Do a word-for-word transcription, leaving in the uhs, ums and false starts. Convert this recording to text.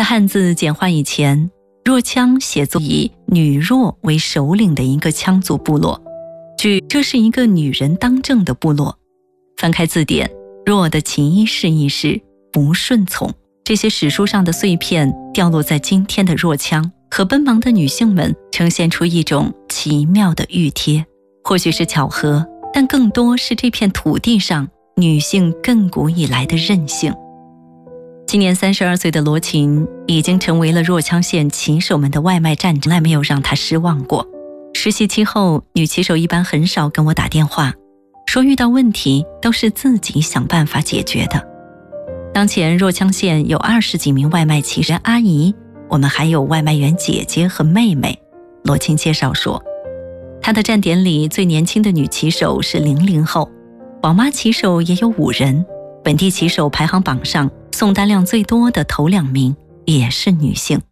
汉字简化以前，若羌写作以女若为首领的一个羌族部落，据这是一个女人当政的部落。翻开字典，若的其一释义是不顺从。这些史书上的碎片掉落在今天的若羌，和奔忙的女性们呈现出一种奇妙的熨贴。或许是巧合，但更多是这片土地上女性亘古以来的韧性。今年三十二岁的罗琴已经成为了若羌县骑手们的外卖站长，从来没有让她失望过。实习期后，女骑手一般很少跟我打电话，说遇到问题都是自己想办法解决的。当前若羌县有二十几名外卖骑手阿姨，我们还有外卖员姐姐和妹妹。罗琴介绍说，她的站点里最年轻的女骑手是零零后，宝妈骑手也有五人，本地骑手排行榜上送单量最多的头两名也是女性。